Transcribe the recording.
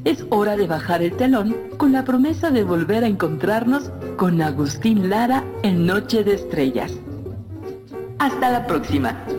es hora de bajar el telón con la promesa de volver a encontrarnos con Agustín Lara en Noche de Estrellas. Hasta la próxima.